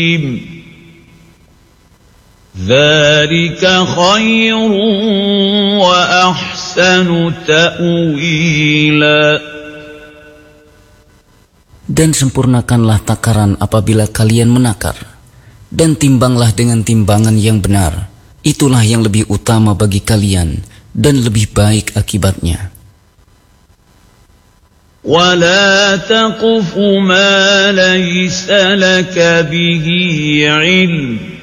ذلك خير وأحسن تأويلا. Dan sempurnakanlah takaran apabila kalian menakar, dan timbanglah dengan timbangan yang benar. Itulah yang lebih utama bagi kalian dan lebih baik akibatnya. ولا تقف ما ليس لك به علم